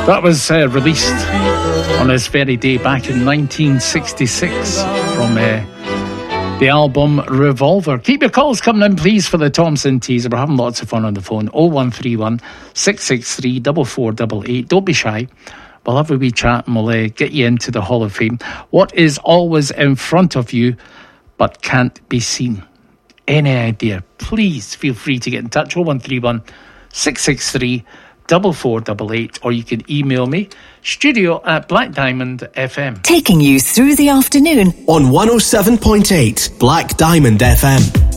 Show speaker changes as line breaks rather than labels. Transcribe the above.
That was released on this very day back in 1966 from the album Revolver. Keep your calls coming in, please, for the Thompson teaser. We're having lots of fun on the phone. 0131 663 4488. Don't be shy. We'll have a wee chat and we'll get you into the Hall of Fame. What is always in front of you but can't be seen? Any idea? Please feel free to get in touch. 0131 663 4488, or you can email me, studio@Black Diamond FM.
Taking you through the afternoon
on 107.8 Black Diamond FM.